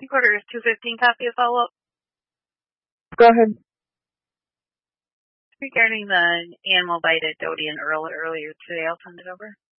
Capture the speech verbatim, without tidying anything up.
Quarter is two fifteen, copy of follow-up. Go ahead. Regarding the animal bite at Dodie and Earl earlier today, I'll send it over.